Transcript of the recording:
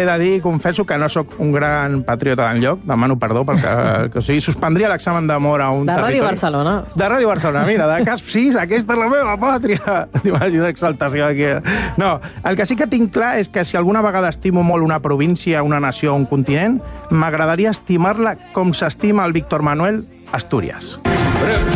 de dir, confesso que no sóc un gran patriota d'enlloc, demano perdó, perquè o sigui, suspendria l'examen d'amor a un territori. De Ràdio Barcelona. De Ràdio Barcelona, mira, de Casp 6, aquesta és la meva pàtria. T'imagines exaltació aquí. No, el que sí que tinc clar és que si alguna vegada estimo molt una província, una nació o un continent, m'agradaria estimar-la com s'estima el Víctor Manuel Astúries.